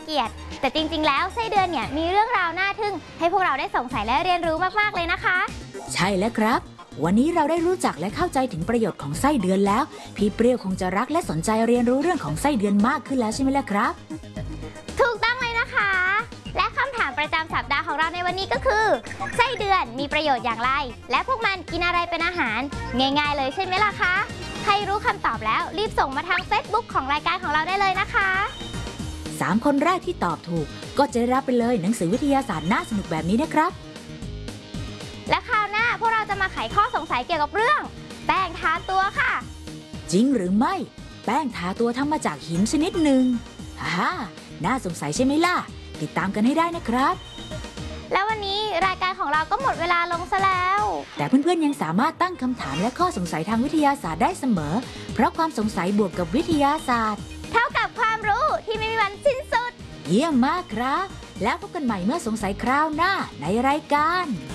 เกียจแต่จริงๆแล้วไส้เดือนเนี่ยมีเรื่องราวน่าทึ่งให้พวกเราได้สงสัยและเรียนรู้มากๆเลยนะคะใช่แล้วครับวันนี้เราได้รู้จักและเข้าใจถึงประโยชน์ของไส้เดือนแล้วพี่เปรี้ยวคงจะรักและสนใจเรียนรู้เรื่องของไส้เดือนมากขึ้นแล้วใช่ไหมล่ะครับถูกต้องเลยนะคะและคำถามประจำสัปดาห์ของเราในวันนี้ก็คือไส้เดือนมีประโยชน์อย่างไรและพวกมันกินอะไรเป็นอาหารง่ายๆเลยใช่ไหมล่ะคะใครรู้คำตอบแล้วรีบส่งมาทาง Facebook ของรายการของเราได้เลยนะคะ 3 คนแรกที่ตอบถูกก็จะได้รับไปเลยหนังสือวิทยาศาสตร์น่าสนุกแบบนี้นะครับและคราวหน้าพวกเราจะมาไขข้อสงสัยเกี่ยวกับเรื่องแป้งทาตัวค่ะจริงหรือไม่แป้งทาตัวทำมาจากหินชนิดหนึ่งน่าสงสัยใช่ไหมล่ะติดตามกันให้ได้นะครับแล้ววันนี้รายการของเราก็หมดเวลาลงซะแล้วแต่เพื่อนๆยังสามารถตั้งคำถามและข้อสงสัยทางวิทยาศาสตร์ได้เสมอเพราะความสงสัยบวกกับวิทยาศาสตร์เท่ากับความรู้ที่ไม่มีวันสิ้นสุดเยี่ยมมากครับแล้วพบกันใหม่เมื่อสงสัยคราวหน้าในรายการ